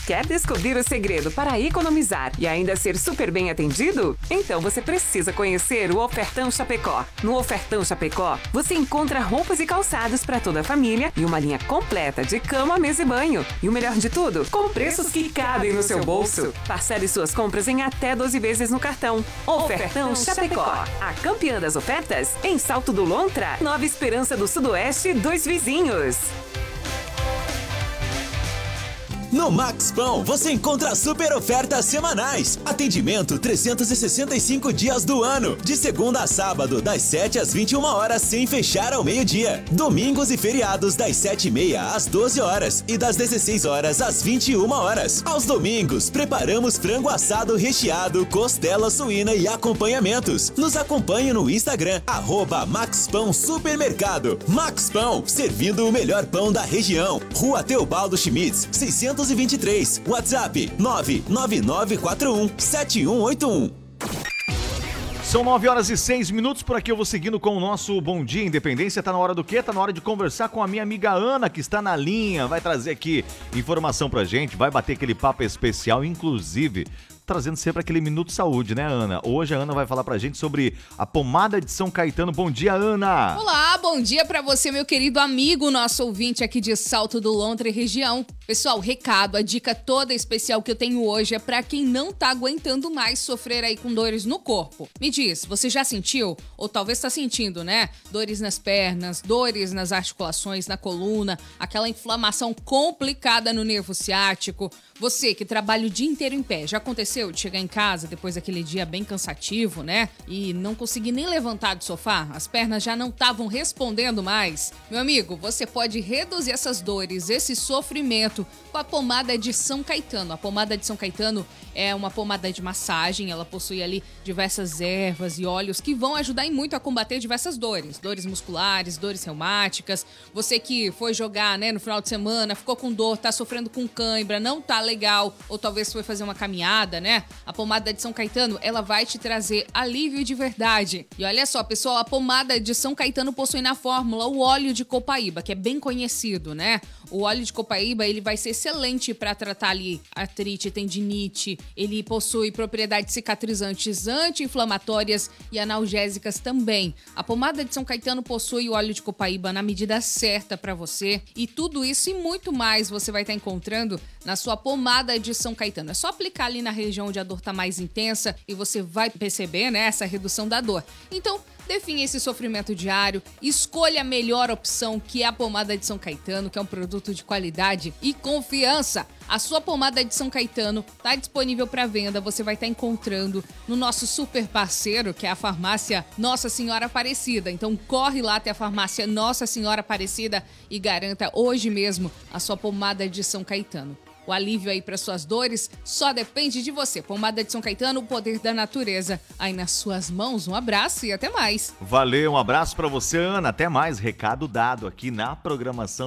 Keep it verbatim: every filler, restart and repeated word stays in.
Quer descobrir o segredo para economizar e ainda ser super bem atendido? Então você precisa conhecer o Ofertão Chapecó. No Ofertão Chapecó, você encontra roupas e calçados para toda a família e uma linha completa de cama, mesa e banho. E o melhor de tudo, com preços que cabem no seu bolso. Parcele suas compras em até doze vezes no cartão. Ofertão Chapecó. A campeã das ofertas em Salto do Lontra, Nova Esperança do Sudoeste, Dois Vizinhos. No Max Pão, você encontra super ofertas semanais. Atendimento trezentos e sessenta e cinco dias do ano. De segunda a sábado, das sete às vinte e uma horas, sem fechar ao meio-dia. Domingos e feriados, das sete e meia às doze horas e das dezesseis horas às vinte e uma horas. Aos domingos, preparamos frango assado recheado, costela suína e acompanhamentos. Nos acompanhe no Instagram, arroba Max Pão Supermercado. Max Pão, servindo o melhor pão da região. Rua Teobaldo Schmitz, seiscentos e vinte e três. WhatsApp nove nove nove quatro um sete um oito um. São nove horas e seis minutos, por aqui eu vou seguindo com o nosso Bom Dia Independência. Tá na hora do quê? Tá na hora de conversar com a minha amiga Ana, que está na linha, vai trazer aqui informação pra gente, vai bater aquele papo especial, inclusive trazendo sempre aquele Minuto Saúde, né, Ana? Hoje a Ana vai falar pra gente sobre a pomada de São Caetano. Bom dia, Ana! Olá, bom dia pra você, meu querido amigo, nosso ouvinte aqui de Salto do Lontra e região. Pessoal, recado, a dica toda especial que eu tenho hoje é pra quem não tá aguentando mais sofrer aí com dores no corpo. Me diz, você já sentiu? Ou talvez tá sentindo, né? Dores nas pernas, dores nas articulações, na coluna, aquela inflamação complicada no nervo ciático. Você que trabalha o dia inteiro em pé, já aconteceu de chegar em casa depois daquele dia bem cansativo, né? E não conseguir nem levantar do sofá? As pernas já não estavam respondendo mais? Meu amigo, você pode reduzir essas dores, esse sofrimento com a pomada de São Caetano. A pomada de São Caetano é uma pomada de massagem, ela possui ali diversas ervas e óleos que vão ajudar em muito a combater diversas dores. Dores musculares, dores reumáticas. Você que foi jogar, né, no final de semana, ficou com dor, tá sofrendo com cãibra, não tá legal, ou talvez foi fazer uma caminhada, né? A pomada de São Caetano, ela vai te trazer alívio de verdade. E olha só, pessoal, a pomada de São Caetano possui na fórmula o óleo de copaíba, que é bem conhecido, né? O óleo de copaíba, ele vai ser excelente para tratar ali artrite, tendinite. Ele possui propriedades cicatrizantes, anti-inflamatórias e analgésicas também. A pomada de São Caetano possui o óleo de copaíba na medida certa para você. E tudo isso e muito mais você vai estar encontrando na sua pomada de São Caetano. É só aplicar ali na região onde a dor tá mais intensa e você vai perceber, né, essa redução da dor. Então, define esse sofrimento diário, escolha a melhor opção, que é a pomada de São Caetano, que é um produto de qualidade e confiança. A sua pomada de São Caetano está disponível para venda, você vai estar encontrando no nosso super parceiro, que é a farmácia Nossa Senhora Aparecida. Então corre lá até a farmácia Nossa Senhora Aparecida e garanta hoje mesmo a sua pomada de São Caetano. O alívio aí para suas dores só depende de você. Pomada de São Caetano, o poder da natureza aí nas suas mãos. Um abraço e até mais. Valeu, um abraço para você, Ana. Até mais. Recado dado aqui na programação